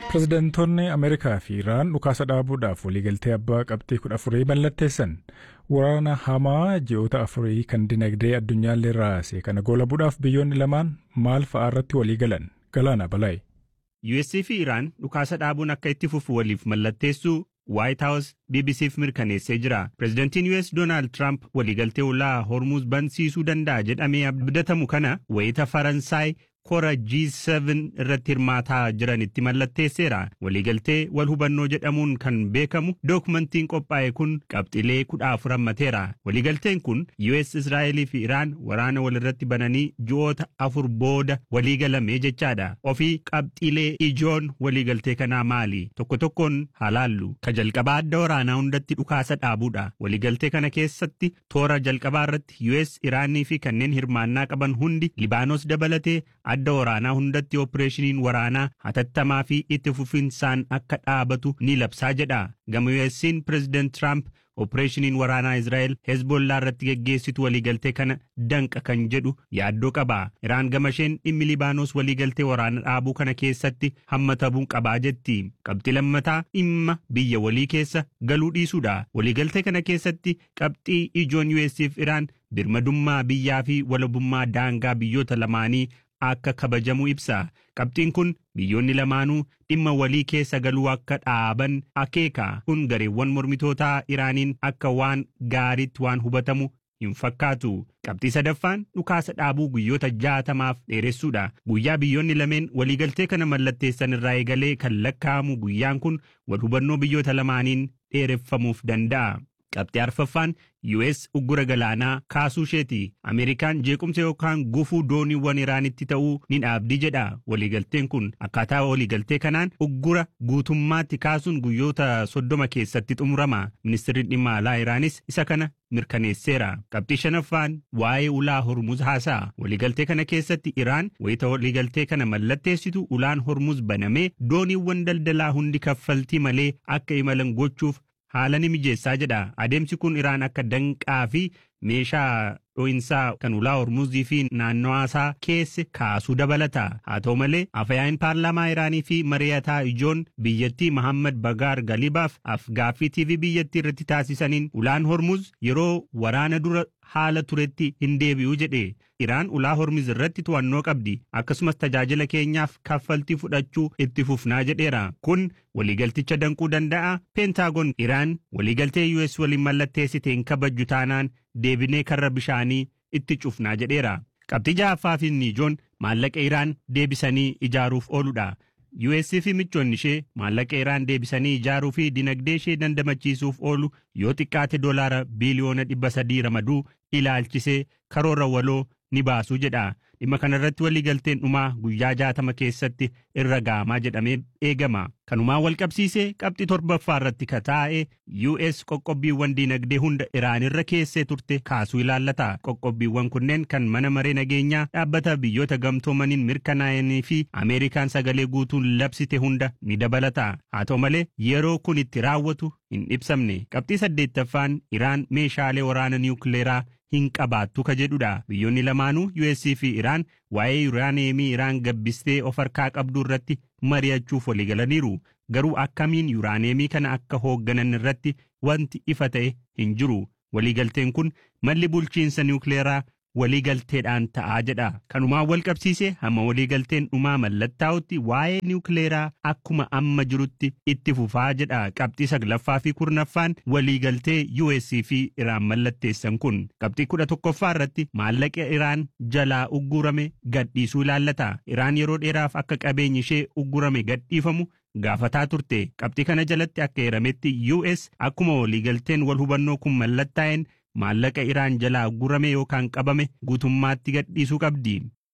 Pirezidaantoonni Ameerikaa fi Iraan dhukaasa dhaabuudhaaf waliigaltee abbaa qabxii 14 mallatteessan. Waraana hamaa ji'oota 4 kan dinagdee addunyaallee raase kana goolabuudhaaf biyyoonni lamaan maal fa'aa irratti waliigalan? Galaana Balaayi. US fi Iraan dhukaasa dhaabuun akka itti fufu waliif mallatteessuu White House BBCf mirkaneessee jira. Pirezidaantiin US Donald Trump waliigaltee ulaa Hormuz bansiisuu danda'a jedhamee abdatamu kana wayita Faransaay kora G7 irratti hirmaataa jiranitti mallatteesseera. Waliigaltee wal hubannoo jedhamuun kan beekamu dookumentiin qophaa'e kun qabxiilee 14 hammateera. Waliigalteen kun US, Israa'elii fi Iraan waraana walirratti bananii ji'oota 4 booda waliigalame jechaadha. Ofii qabxiilee ijoon waliigaltee kanaa maali? Tokko tokkoon halaallu. Ka jalqabaa adda waraanaa hundatti dhukaasa dhaabuudha. Waliigaltee kana keessatti toora jalqabaa irratti US, Iraanii fi kanneen hirmaannaa qaban hundi Libaanos dabalatee adda waraanaa hundatti opereeshiniin waraanaa hatattamaa fi itti fufinsaan akka dhaabatu ni labsaa jedha. Gama US'n President Trump opereeshiniin waraanaa Israa'el Hezbollah irratti geggeessitu waliigaltee kana danqa kan jedhu yaaddoo qaba. Iraan gama isheen dhimmi Libaanos waliigaltee waraana dhaabuu kana keessatti hammatamuu qabaa jetti. Qabxii lammataa dhimma biyya walii keessa galuu dhiisuudha. Waliigaltee kana keessatti qabxii ijoon US'if Iraan birmadummaa biyyaa fi walabummaa daangaa biyyoota lamaanii akka kabajamu ibsa. Qabxiin kun biyyoonni lamaanuu dhimma walii keessa galuu akka dhaaban akeeka. Kun gareewwan mormitootaa Iraaniin akka waan gaariitti waan hubatamu hin fakkaatu. Qabxii sadaffaan dhukaasa dhaabuu guyyoota 60 dheeressuudha. Guyyaa biyyoonni lameen waliigaltee kana mallatteessan irraa eegalee kan lakkaa'amu guyyaan kun wal hubannoo biyyoota lamaaniin dheereffamuuf danda'a. Qabxii arfaffaan US uggura galaanaa kaasuu isheeti. Ameerikaan jeequmsa yookaan gufuu dooniiwwan Iraanitti ta'uu ni dhaabdi jedha. Waliigalteen kun akkaataa waliigaltee kanaan uggura guutummaatti kaasuun guyyoota 30 keessatti xumurama. Ministeerri dhimma alaa Iraanis isa kana mirkaneesseera. Qabxii shanaffaan waa'ee ulaa Hormuz haasa'a. Waliigaltee kana keessatti Iraan wayita waliigaltee kana mallatteessitu ulaan Hormuz banamee dooniiwwan daldalaa hundi kaffaltii malee akka imalan gochuuf haala ni mijeessaa jedha. Adeemsi kun Iraan akka danqaa fi meeshaa dho'insaa kan ulaa Hormuzii fi naannawaasaa keessa kaasuu dabalata. Haa ta'u malee afayaan paarlaamaa Iraanii fi mari'ataa ijoon biyyattii Mohammad Bagaar Galibaaf afgaaffii TV biyyattii irratti taasisaniin ulaan Hormuz yeroo waraana dura haala turetti hin deebi'u jedhe. Iraan ulaa Hormuz irratti to'annoo qabdi. Akkasumas tajaajila keenyaaf kaffaltii fudhachuu itti fufnaa jedheera. Kun waliigalticha danquu danda'a. Pentaagon Iraan waliigaltee US waliin mallatteessite hin kabajju taanaan deebinee karra bishaanii itti cufnaa jedheera. Qabxii ja'affaa fi ijoon maallaqa Iraan deebisanii ijaaruuf ooludha. US fi michoonni ishee maallaqa Iraan deebisanii ijaaruu fi dinagdee ishee dandamachiisuuf oolu yoo xiqqaate $3 biliyoona 300 ramaduu ilaalchisee karoora waloo ni baasuu jedha. Dhimma kanarratti waliigalteen dhumaa guyyaa 60 keessatti irra ga'amaa jedhamee eegama. Kanumaan wal qabsiisee qabxii 7ffaa irratti kataa'e US qoqqobbiiwwan dinagdee hunda Iraan irra keessee turte kaasuu ilaallata. Qoqqobbiiwwan kunneen kan mana maree nageenyaa dhaabbata biyyoota gamtoomaniin mirkanaa'anii fi Ameerikaan sagalee guutuun labsite hunda ni dabalata. Haa ta'u malee yeroo kun itti raawwatu hin ibsamne. Qabxii 8ffaan Iraan meeshaalee waraana niwukileeraa hin qabaattu ka jedhudha. Biyyoonni lamaanuu US fi Iraan waa'ee yuraaniyeemii Iraan gabbistee of harkaa qabdu irratti mari'achuuf waliigalaniiru. Garuu akkamiin yuraaniyeemii kana akka hoogganan irratti wanti ifa ta'e hin jiru. Waliigalteen kun malli bulchiinsa niwukileeraa waliigalteedhaan ta'aa jedha. Kanumaan wal qabsiisee hamma waliigalteen dhumaa mallattaa'utti waa'ee niwukileeraa akkuma amma jirutti itti fufaa jedha. Qabxii 9ffaa fi 10ffaan waliigaltee US fi Iraan mallatteessan kun. Qabxii 11ffaa irratti maallaqa Iraan jalaa uggurame gadhiisuu ilaallata. Iraan yeroo dheeraaf akka qabeenyi ishee uggurame gadhiifamu gaafataa turte. Qabxii kana jalatti akka hirametti US akkuma waliigalteen wal hubannoo kun mallattaa'een maallaqa Iraan jalaa uggurame yookaan qabame guutummaatti gadhiisuu qabdi.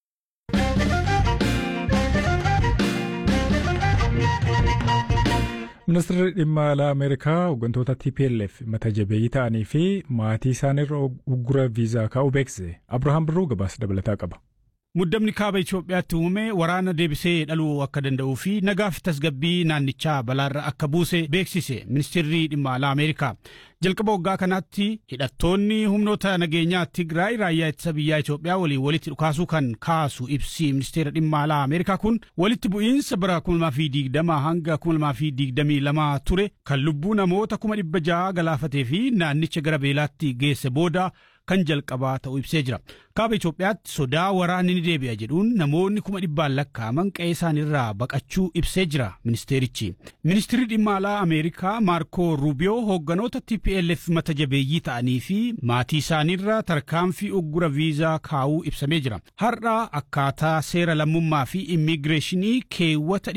Ministeerri dhimma alaa Ameerikaa hooggantoota TPLF mata jabeeyyii ta'anii fi maatii isaaniirra uggura viizaa kaa'uu beeksise. Abrahaam Birruu gabaasa dabalataa qaba. Muddamni kaaba Itoophiyaatti uume waraana deebisee dhaluu akka danda'uu fi nagaaf tasgabbii naannichaa balaarra akka buuse beeksise ministeerri dhimma alaa Ameerikaa. Jalqaba waggaa kanaatti hidhattoonni humnoota nageenyaa Tigraay raayyaa ittisa biyyaa Itoophiyaa walitti dhukaasuu kan kaasu ibsi ministeera dhimma alaa Ameerikaa kun walitti bu'iinsa bara 2020 hanga 2022 ture kan lubbuu namoota 600,000 galaafatee fi naannicha gara beelaatti geesse booda kan jalqabaa ta'uu ibsee jira. Kaaba Itoophiyaatti sodaa waraanni ni deebi'a jedhuun namoonni 100,000 lakkaa'aman qe'ee isaaniirraa baqachuu ibsee jira ministeerichi. Ministeerri dhimma alaa Ameerikaa Maarko Ruubiyoo hoogganoota TPLF mata jabeeyyii ta'anii fi maatii isaaniirraa tarkaanfii uggura viizaa kaa'uu ibsamee jira. Har'a akkaataa seera lammummaa fi immigireeshinii keewwata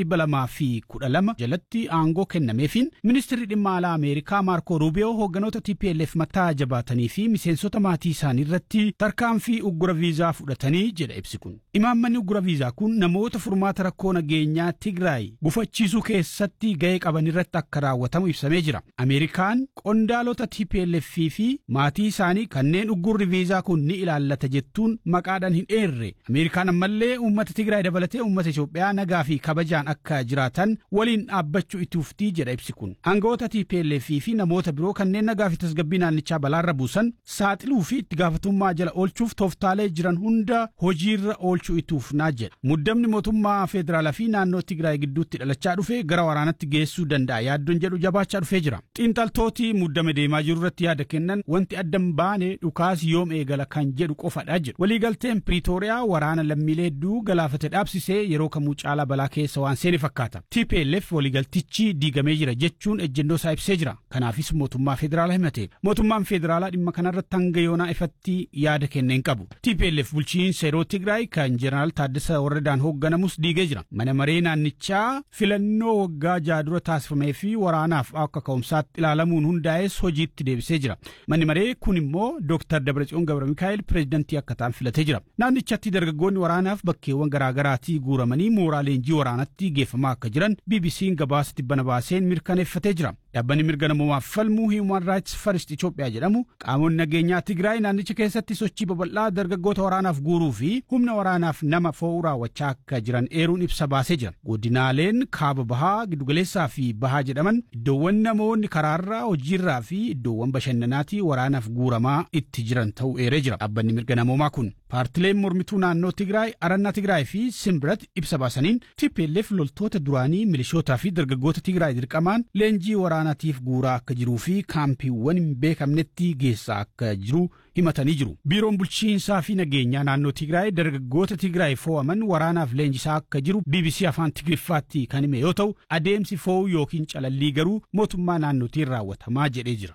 212 jalatti aangoo kennameefin ministeerri dhimma alaa Ameerikaa Maarko Ruubiyoo hoogganoota TPLF mataa jabaatanii fi miseensota maatii isaaniirratti tarkaanfii uggura viizaa fudhatanii jedha ibsi kun. Imaammanni uggura viizaa kun namoota furmaata rakkoo nageenyaa Tigraay gufachiisuu keessatti ga'ee qaban irratti akka raawwatamu ibsamee jira. Ameerikaan qondaalota TPLF fi maatii isaanii kanneen uggurri viizaa kun ni ilaallata jettuun maqaadhaan hin eerre. Ameerikaan ammallee uummata Tigraay dabalatee uummata Itoophiyaa nagaa fi kabajaan akka jiraatan waliin dhaabbachuu itti fuftii jedha ibsi kun. Aangawoota TPLF fi namoota biroo kanneen nagaa fi tasgabbii naannichaa balaarra buusan saaxiluu fi itti gaafatummaa jala oolchuuf tooftaalee jiran hunda hojiirra oolchuu itti fufnaa jedha. Muddamni mootummaa federaalaa fi naannoo Tigraay gidduutti dhalachaa dhufe gara waraanatti geessuu danda'a yaaddoon jedhu jabaachaa dhufee jira. Xiinxaltooti muddame deemaa jiru irratti yaada kennan wanti addan baane dhukaasi yoom eegala kan jedhu qofadha jedhu. Waliigalteen Piriitooriyaa waraana lammiilee hedduu galaafate dhaabsisee yeroo kamuu caalaa balaa keessa waan seene fakkaata. TPLF waliigaltichi diigamee jira jechuun ejjennoo isaa ibsee jira. Kanaafis mootummaa federaalaa himate. Mootummaan federaalaa dhimma kanarratti hanga yoonaa ifatti yaada kenneen qabu. TPLF bulchiinsa yeroo Tigraay kan Jeneraal Taaddasa Warradaan hoogganamus diigee jira. Mana maree naannichaa filannoo waggaa jaadura taasifamee fi waraanaaf akka ka'umsaatti ilaalamuun hundaa'es hojiitti deebisee jira. Manni maree kun immoo Dr. Dabratsiyoon Gabramikaa'el pireezidantii akka ta'an filatee jira. Naannichatti dargaggoonni waraanaaf bakkeewwan garaagaraatii guuramanii mooraa leenjii waraanatti geeffamaa akka jiran BBC'n gabaasa tibbana baaseen mirkaneeffatee jira. Dhaabbanni mirga namoomaaf falmuu Human Rights First Itoophiyaa jedhamu qaamonni nageenyaa Tigraay naannicha keessatti sochii babal'aa dargaggoota waraanaaf guuruu fi humna waraanaaf nama fo'uu raawwachaa akka jiran eeruun ibsa baasee jira. Godinaaleen kaaba bahaa giddugaleessaa fi bahaa jedhaman iddoowwan namoonni karaarraa hojiirraa fi iddoowwan bashannanaatii waraanaaf guuramaa itti jiran ta'uu eeree jira. Dhaabbanni mirga namoomaa kun paartileen mormituu naannoo Tigraay Arannaa Tigraay fi Simbirat ibsa baasaniin TPLF loltoota duraanii milishootaa fi dargaggoota Tigraay dirqamaan leenjii waraanaatiif guuraa akka jiruu fi kaampiiwwan hin beekamnetti geessaa akka jiru himatanii jiru. Biiroon bulchiinsaa fi nageenyaa naannoo Tigraay dargaggoota Tigraay fo'aman waraanaaf leenjisaa akka jiru BBC afaan Tigriffaatti kan hime yoo ta'u adeemsi fo'uu yookiin calallii garuu mootummaa naannootiin raawwatamaa jedhee jira.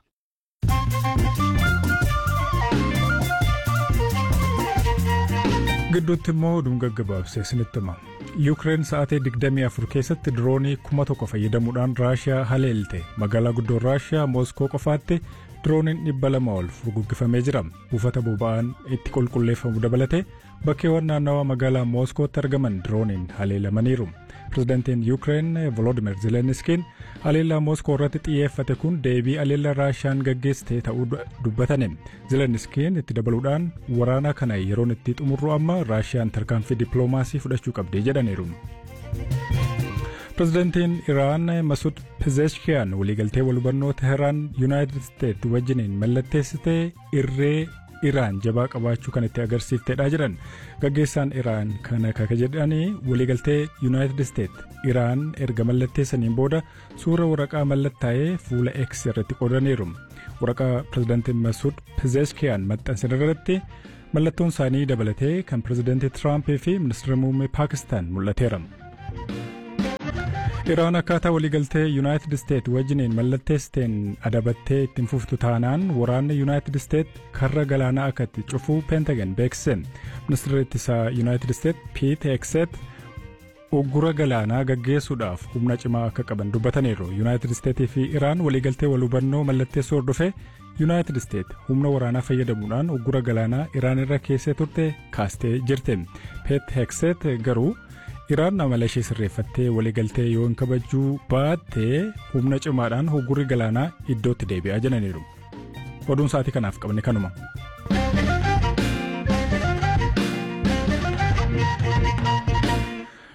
Gidduutti immoo dhumga gabaabsee isinitti hima. Yuukireen sa'aatii 24 keessatti diroonii 1,000 fayyadamuudhaan Raashiyaa haleelte. Magaalaa guddoo Raashiyaa Mooskoo qofaatti dirooniin 200 ol furguggifamee jira. Buufata boba'aan itti qulqulleeffamu dabalatee bakkeewwan naannawaa magaalaa Mooskootti argaman dirooniin haleelamaniiru. Pireezidantiin Yuukireen Volodimir Zelenskiin haleellaa Mooskoo irratti xiyyeeffate kun deebii haleellaa Raashiyaan gaggeessite ta'uu dubbatani. Zelenskiin itti dabaluudhaan waraana kana yeroon itti xumurru amma Raashiyaan tarkaanfii dippiloomaasii fudhachuu qabdi jedhaniiru. Pireezidantiin Iraan Masud Pezeshkian waliigaltee walhubannoo Teheraan Yuunaayitid Isteetsi wajjiniin mallatteessitee irree Iraan jabaa qabaachuu kan itti agarsiifteedha jedhan. Gaggeessaan Iraan kana akka jedhanii waliigaltee Yuunaayitid Isteetsi Iraan erga mallatteessaniin booda suura waraqaa mallattaa'ee fuula X irratti qoodaniiru. Waraqaa pireezidantiin Masud Pezeshkian maxxansan irratti mallattoon isaanii dabalatee kan pireezidantii Tiraamp fi ministeera muummee Paakistaan mul'ateera. Iraan akkaataa waliigaltee Yuunaayitid Isteetsi wajjiniin mallatteessiteen adabattee ittiin fuftu taanaan waraanni Yuunaayitid Isteetsi karra galaanaa akka itti cufuu Pentagon beeksise. Ministeerri ittisaa Yuunaayitid Isteetsi Pete Hegseth uggura galaanaa gaggeessuudhaaf humna cimaa akka qaban dubbataniiru. Yuunaayitid Isteetsii fi Iraan waliigaltee walhubannoo mallatteessuu hordofee Yuunaayitid Isteetsi humna waraanaa fayyadamuudhaan uggura galaanaa Iraan irra keessee turte kaastee jirti. Pete Hegseth garuu Iraan amala ishee sirreeffattee waliigaltee yoo hin kabajuu baatte humna cimaadhaan uggurri galaanaa iddootti deebi'aa jedhaniiru. Oduun sa'aatii kanaaf qabne kanuma.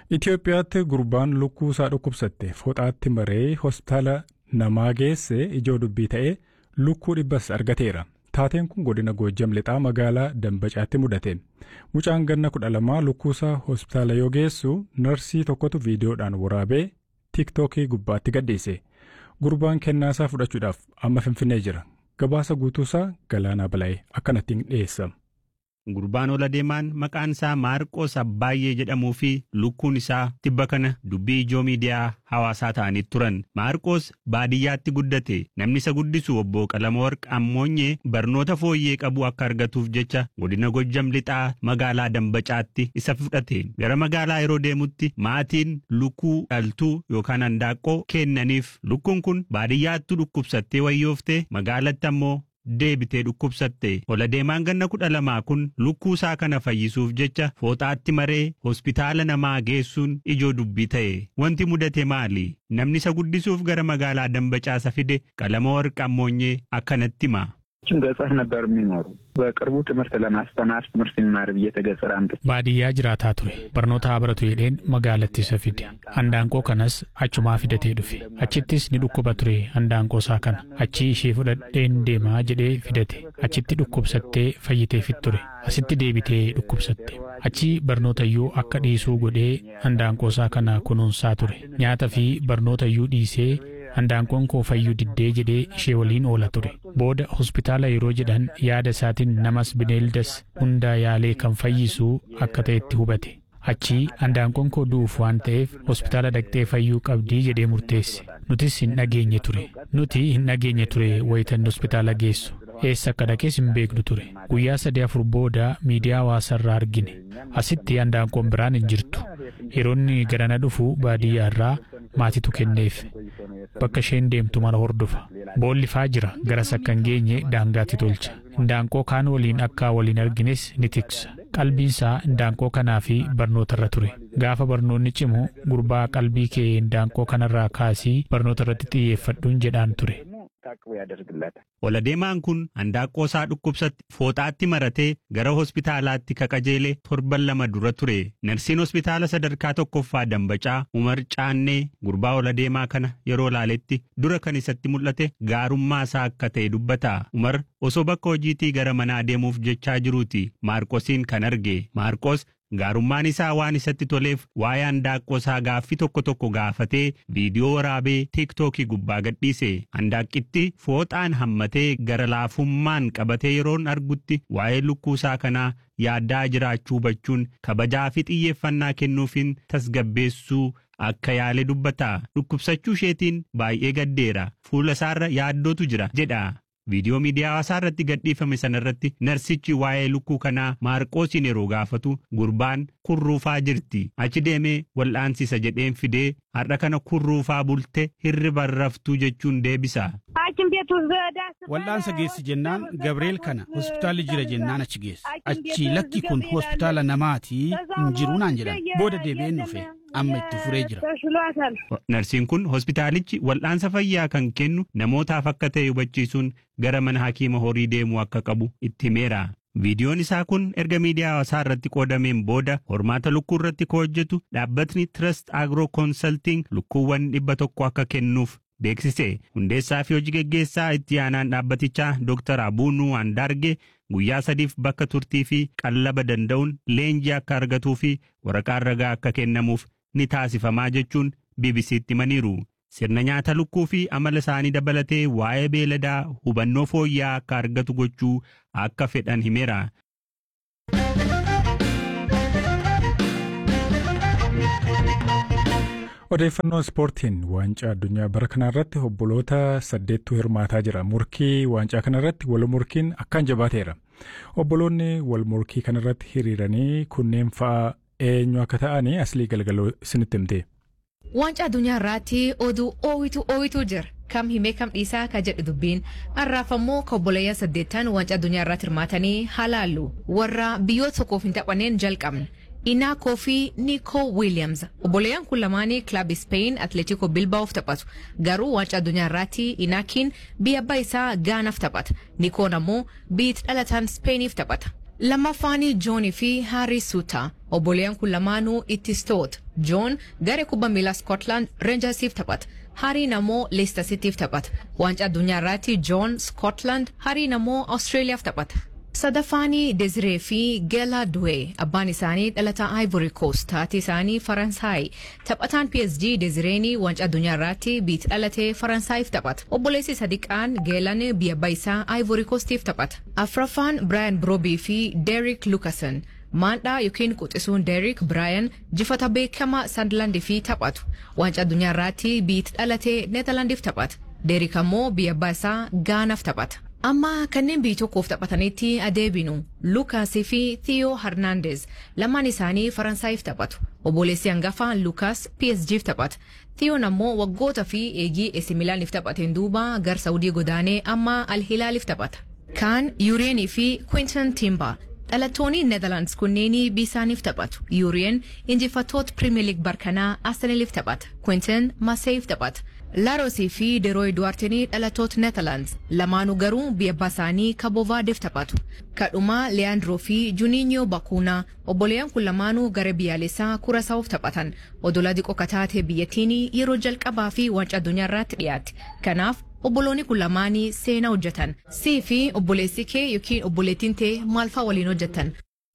Itoophiyaatti gurbaan lukkuu isaa dhukkubsatte fooxaatti maree hospitaala namaa geesse ijoo dubbii ta'ee lukkuu 100 argateera. Taateen kun godina Goojjam lixaa magaalaa Dambacaatti mudate. Mucaan ganna 12 lukkuusaa hospitaala yoo geessu narsii tokkotu viidiyoodhaan waraabee TikTokii gubbaatti gadhiise. Gurbaan kennaasaa fudhachuudhaaf amma Finfinnee jira. Gabaasa guutuusaa Galaanaa Balaayee akkanattiin dhiyeessa. Gurbaan ola deemaan maqaan isaa Maarqoos Abbaayee jedhamuu fi lukkuun isaa tibba kana dubbii ijoo miidiyaa hawaasaa ta'anii turan. Maarqoos baadiyyaatti guddate. Namni isa guddisu obbo Qalamoorq Ammoonyee barnoota fooyyee qabu akka argatuuf jecha godina Goojjam lixaa magaalaa Dambacaatti isa fudhate. Gara magaalaa yeroo deemutti maatiin lukkuu dhaltuu yookaan handaaqqoo kennaniif. Lukkuun kun baadiyyaatti dhukkubsattee wayyooftee magaalatti ammoo deebitee dhukkubsatte. Ola deemaan ganna 12 kun lukkuu isaa kana fayyisuuf jecha fooxaatti maree hospitaala namaa geessuun ijoo dubbii ta'e. Wanti mudate maali? Namni isa guddisuuf gara magaalaa Dambacaa fide Qalamoorq Ammoonyee akkanatti hima. ገጠር ነበር የሚኖሩ በቅርቡ ትምህርት ለማስተማር ትምህርት ይማር እየተገጸረ አንተ baadiyyaa jiraataa ture barnoota baratu jedheen magaalatti isa fide handaanqoo kanas achumaa fidatee dhufe achittis ni dhukkuba ture handaanqoo isaa kana achi ishee fudhadheen deemaa jedhee fidate achitti dhukkubsattee fayyitee fit ture asitti deebitee dhukkubsatte achi barnootayyuu akka dhiisuu godhee handaanqoo isaa kana kunuunsaa ture nyaata fi barnootayyuu dhiisee handaanqoon koo fayyuu diddee jedhee ishee waliin oola ture booda hospitaala yeroo jedhan yaada isaatiin namas bineeldas hundaa yaalee kan fayyisuu akka ta'etti hubate achi handaanqoon koo du'uuf waan ta'eef hospitaala dhaqxee fayyuu qabdii jedhee murteesse nutis hin dhageenye ture wayitan hospitaala geessu eessa akka dhaqees hin beeknu ture guyyaa 3-4 booda miidiyaa hawaasarraa argine asitti handaanqoon biraan hin jirtu yeroonni garana dhufu baadiyyaarraa maatitu kenneef bakka isheen deemtu mara hordofa boollifaa jira garas akka hin geenye daangaatti tolcha handaanqoo kaan waliin akka waliin argines ni tiksa qalbiin isaa handaanqoo kanaa fi barnootarra ture gaafa barnoonni cimu gurbaa qalbii kee handaanqoo kanarraa kaasii barnoota irratti xiyyeeffadhuun jedhaan ture. Ola deemaan kun handaaqqoo isaa dhukkubsatti fooxaatti maratee gara hospitaalaatti kaqajeelee 7 dura ture. Narsiin hospitaala sadarkaa 1ffaa Dambacaa Umar Caannee gurbaa ola deemaa kana yeroo laaletti dura kan isatti mul'ate gaarummaa isaa akka ta'e dubbata. Umar osoo bakka hojiitii gara manaa deemuuf jechaa jiruuti Maarqoosiin kan arge. Maarqoos gaarummaan isaa waan isatti toleef waa'ee handaaqqoo isaa gaaffii tokko gaafatee viidiyoo waraabee TikTokii gubbaa gadhiise. Handaaqqitti fooxaan hammatee gara laafummaan qabatee yeroon argutti waa'ee lukkuu isaa kanaa yaaddaa jiraachuu hubachuun kabajaa fi xiyyeeffannaa kennuufiin tasgabbeessuu akka yaale dubbata. Dhukkubsachuu isheetiin baay'ee gaddeera. Fuula isaarra yaaddootu jira jedha. Viidiyoo miidiyaa hawaasaa irratti gadhiifame sanarratti narsichi waa'ee lukkuu kanaa Maarqoosiin yeroo gaafatu gurbaan kurruufaa jirti. Achi deemee wal'aansisa jedheen fidee har'a kana kurruufaa bulte hirriba raftuu jechuun deebisa. Wal'aansa geessi jennaan Gabriel kana hospitaalli jira jennaan achi geessa. Achi lakki kun hospitaala namaatii hin jiru naan jedhan. Booda deebi'een dhufe. Amma itti furee jira. Narsiin kun hospitaalichi wal'aansa fayyaa kan kennu namootaaf akka ta'e hubachiisuun gara mana hakiima horii deemuu akka qabu itti himeera. Viidiyoon isaa kun erga miidiyaa hawaasaa irratti qoodameen booda hormaata lukkuu irratti hojjetu dhaabbatni Trust Agro Consulting lukkuuwwan 100 akka kennuuf beeksise. Hundeessaa fi hojii geggeessaa itti aanaan dhaabbatichaa Dr. Abuunuu Andaarge guyyaa 3f bakka turtii fi qallaba danda'uun leenjii akka argatuu fi waraqaan ragaa akka kennamuuf ni taasifamaa jechuun BBC'tti himaniiru. Sirna nyaata lukkuu fi amala isaanii dabalatee waa'ee beeladaa hubannoo fooyya'aa akka argatu gochuu akka fedhan himeera. Odeeffannoo ispoortiin waancaa addunyaa bara kanarratti obboloota 8tu hirmaataa jira. Murkii waancaa kanarratti wal murkiin akkaan jabaateera. Obboloonni wal murkii kanarratti hiriiranii kunneen fa'aa eenyu akka ta'anii aslii galgaloo isinitti himte. Waancaa addunyaa irratti oduu oowitu jira. Kam himee kam dhiisaa ka jedhu dubbiin har'aafammoo obboleeyyan 8 waancaa addunyaa irratti hirmaatanii halaallu warra biyyoota tokkoof hin taphanneen jalqabne. Inaakoo fi Nico Williams obboleeyyan kun lamaanii kilabii Spain Atletico Bilbaa'oof taphatu. Garuu waancaa addunyaa irratti Inaakiin biyya abbaa isaa Gaanaaf taphata. Nikoon ammoo biyya dhalatan Spainiif taphata. Lammaffaan Joon fi Harry Suter. Obboleeyyan kun lamaanuu ittistoota. Joon garee kubbaa miilaa Scotland Rangersiif taphata. Harry ammoo Leicester Cityf taphata. Waancaa addunyaa irratti Joon Scotland, Harry ammoo Australiyaaf taphata. Sadaffaan Desiree fi Gela Doué. Abbaan isaanii dhalataa Ivory Coast, haati isaanii Faransaay. Taphataan PSG Desireen waancaa addunyaa irratti biyya dhalatee Faransaayif taphata. Obboleessi sadiqaan Geelan biyya abbaa isaa Ivory Coastiif taphata. Afraffaan Brian Brobby fi Derek Lucasen. Maandhaa yookiin quxisuun Derek Brian jifata beekamaa Sunderland fi taphatu. Waancaa addunyaa irratti biyya dhalatee Netherlandiif taphata. Derek ammoo biyya abbaa isaa Gaanaaf taphata. Amma kanneen biyya tokkoof taphatanitti adeebinu. Lucas fi Theo Hernandez lamaan isaanii Faransaayif taphatu. Obboleessi hangafaan Lucas PSG'f taphata. Theo ammoo waggoota fi eegii AC Milaaniif taphateen duuba gar Saudii godaanee amma Al Hilaaliif taphata. Kaan Urien fi Quinton Timber. Dhalattoonni Netherlands kunneeni bisaaniif taphatu. Urien injifattoota Premier League barkanaa Arsenalif taphata. Quinton Marseilleef taphata. Larosi fi Deroy Duarteni dhalattoota Netherlands lamaanuu garuu biyya abbaa isaanii Cabo Verdeef taphatu. Kadhuma Leandro fi Juninho Bakuna obboleeyyan kun lamaanuu gara biyyaalessaa Curaçaof taphatan. Odola diqoo kataate biyyattiin yeroo jalqabaa fi waancaa addunyaa irratti dhiyaate. Kanaaf obboloonni kun lamaanii seenaa hojjetan. Si fi obboleessi kee yookiin obboleettiin tee maalfaa waliin hojjetan?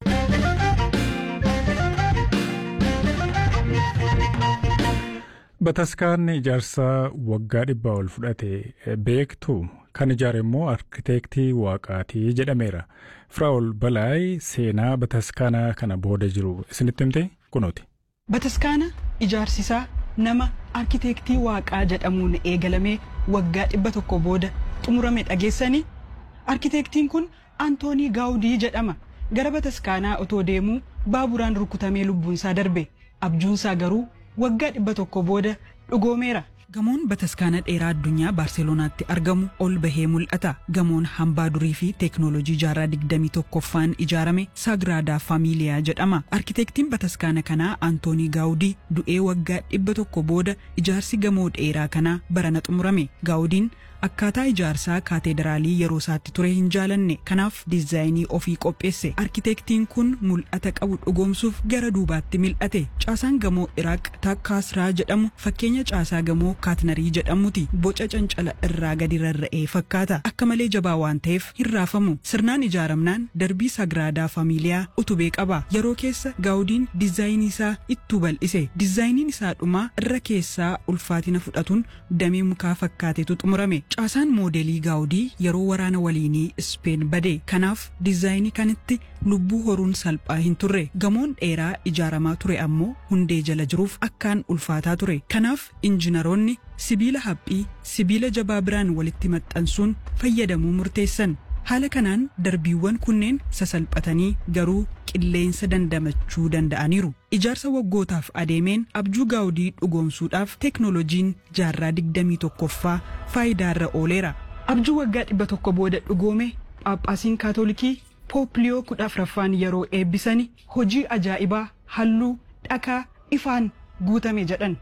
Bataskaan ijaarsa waggaa 100 ol fudhate beektu kan ijaare immoo arkitektii waaqaatii jedhameera. Firaa'ol Balaay seenaa Bataskaanaa kana booda jiru isinitti himte kunooti. Bataskaana ijaarsisaa nama arkitektii waaqaa jedhamuun eegalamee waggaa 100 booda xumurame dhageessanii. Arkitektiin kun Antoonii Gaawudii jedhama. Gara Bataskaanaa otoo deemuu baaburaan rukutamee lubbuunsaa darbe. Abjuunsaa garuu waggaa 100 booda dhugoomeera. Gamoon Bataskaana dheeraa addunyaa Baarselonaatti argamu ol bahee mul'ata. Gamoon hambaa durii fi teeknooloojii jaarraa 21ffaan ijaarame Sagrada Familia jedhama. Arkitektiin Bataskaana kanaa Antoonii Gaawudii du'ee waggaa 100 booda ijaarsi gamoo dheeraa kanaa barana xumurame. Gaawudiin akkaataa ijaarsaa kaatedraalii yeroo isaatti ture hin jaalanne, kanaaf diizaayinii ofii qopheesse. Arkitektiin kun mul'ata qabu dhugoomsuuf gara duubaatti mil'ate. Caasaan gamoo Iraaq Takkaasraa jedhamu fakkeenya caasaa gamoo Kaatnarii jedhamuti. Boca cancala irraa gadi rarra'ee fakkaata. Akka malee jabaa waan ta'eef hin raafamu. Sirnaan ijaaramnaan darbii Sagraadaa Faamiliyaa utubee qaba. Yeroo keessa Gaawudiin diizaayinii isaa itti bal'ise. Diizaayiniin isaa dhumaa irra keessaa ulfaatina fudhatuun damee mukaa fakkaatetu xumurame. Caasaan moodelii Gaawudii yeroo waraana waliinii Speen bade. Kanaaf diizaayinii kanitti lubbuu horuun salphaa hin turre. Gamoon dheeraa ijaaramaa ture ammoo hundee jala jiruuf akkaan ulfaataa ture. Kanaaf injiinaroonni sibiila haphii sibiila jabaa biraan walitti maxxansuun fayyadamuu murteessan. Haala kanaan darbiiwwan kunneen sasalphatanii garuu qilleensa dandamachuu danda'aniiru. Ijaarsa waggootaaf adeemeen abjuu Gaawudii dhugoomsuudhaaf teeknooloojiin jaarraa 21ffaa faayidaarra ooleera. Abjuu waggaa 100 booda dhugoome Phaaphaasiin Kaatoolikii Poopliyoo 14ffaan yeroo eebbisanii hojii ajaa'ibaa halluu dhakaa ifaan guutame jedhan.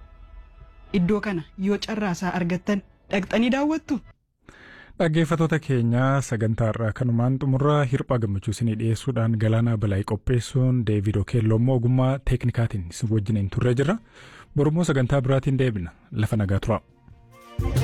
Iddoo kana yoo carraasaa argattan dhaqxanii daawwattu. Dhaggeeffattoota keenya sagantaarraa kanumaan xumurraa hirphaa gammachuu isinii dhiyeessuudhaan Galaanaa Balaay qopheessuun Deevid Okeelloo immoo ogummaa teeknikaatiin isin wajjin turre jirra. Borummoo sagantaa biraatiin deebina. Lafa nagaa turaa.